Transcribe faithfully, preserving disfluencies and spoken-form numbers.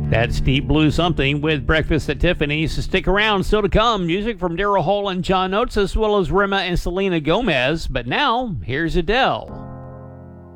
That's Deep Blue Something with Breakfast at Tiffany's. So stick around, still to come. Music from Daryl Hall and John Oates, as well as Rema and Selena Gomez. But now, here's Adele.